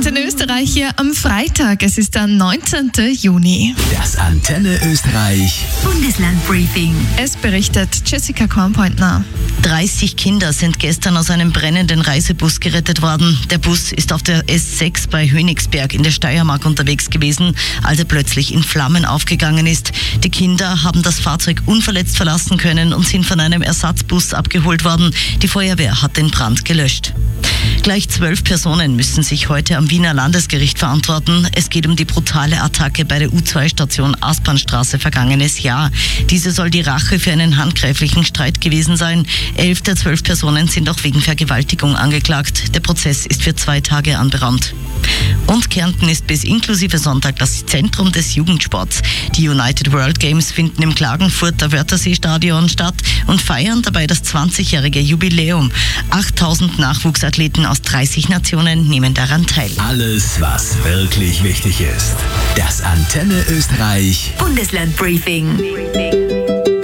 Antenne Österreich hier am Freitag. Es ist der 19. Juni. Das Antenne Österreich Bundeslandbriefing. Es berichtet Jessica Kornpointner. 30 Kinder sind gestern aus einem brennenden Reisebus gerettet worden. Der Bus ist auf der S6 bei Hönigsberg in der Steiermark unterwegs gewesen, als er plötzlich in Flammen aufgegangen ist. Die Kinder haben das Fahrzeug unverletzt verlassen können und sind von einem Ersatzbus abgeholt worden. Die Feuerwehr hat den Brand gelöscht. Gleich 12 Personen müssen sich heute am Wiener Landesgericht verantworten. Es geht um die brutale Attacke bei der U2-Station Aspernstraße vergangenes Jahr. Diese soll die Rache für einen handgreiflichen Streit gewesen sein. 11 der 12 Personen sind auch wegen Vergewaltigung angeklagt. Der Prozess ist für 2 Tage anberaumt. Und Kärnten ist bis inklusive Sonntag das Zentrum des Jugendsports. Die United World Games finden im Klagenfurter Wörthersee-Stadion statt und feiern dabei das 20-jährige Jubiläum. 8000 Nachwuchsathleten aus 30 Nationen nehmen daran teil. Alles, was wirklich wichtig ist. Das Antenne Österreich Bundeslandbriefing.